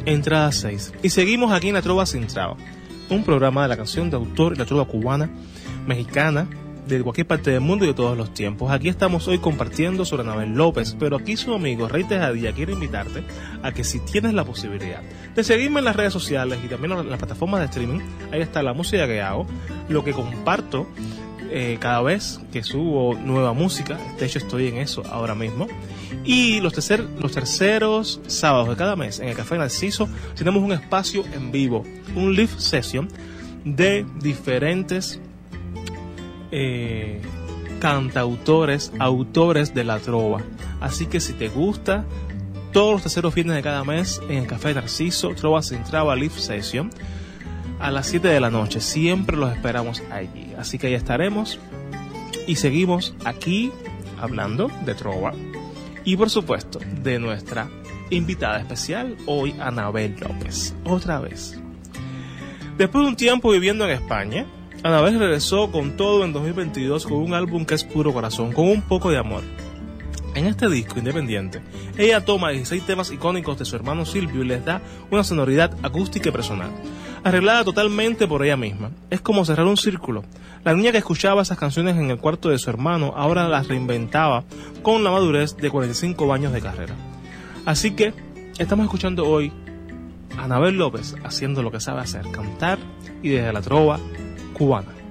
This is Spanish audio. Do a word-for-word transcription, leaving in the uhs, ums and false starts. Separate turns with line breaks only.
entrada seis. Y seguimos aquí en La Trova Sin Traba, un programa de la canción de autor y la trova cubana, mexicana, de cualquier parte del mundo y de todos los tiempos. Aquí estamos hoy compartiendo sobre Anabel López, pero aquí su amigo Rey Tejadilla quiere invitarte a que si tienes la posibilidad de seguirme en las redes sociales y también en las plataformas de streaming, ahí está la música que hago, lo que comparto eh, cada vez que subo nueva música. De hecho estoy en eso ahora mismo. Y los, tercer, los terceros sábados de cada mes en el Café Narciso tenemos un espacio en vivo, un live session de diferentes Eh, cantautores, autores de la trova. Así que si te gusta, todos los terceros viernes de cada mes en el Café Narciso, Trova Sin Traba Live Session a las siete de la noche, siempre los esperamos allí. Así que ahí estaremos y seguimos aquí hablando de trova y por supuesto de nuestra invitada especial hoy, Anabel López, otra vez. Después de un tiempo viviendo en España, Anabel regresó con todo en dos mil veintidós con un álbum que es puro corazón, con un poco de amor. En este disco independiente, ella toma dieciséis temas icónicos de su hermano Silvio y les da una sonoridad acústica y personal, arreglada totalmente por ella misma. Es como cerrar un círculo. La niña que escuchaba esas canciones en el cuarto de su hermano ahora las reinventaba con la madurez de cuarenta y cinco años de carrera. Así que estamos escuchando hoy a Anabel López haciendo lo que sabe hacer, cantar y desde la trova cubana.